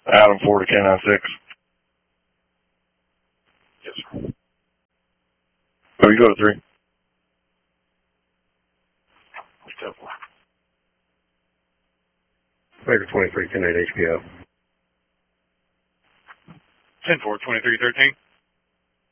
Adam 4 to K96. Yes, sir. Oh, you go to 3. Baker 23, 10-8 HPO. 10-4, 2313.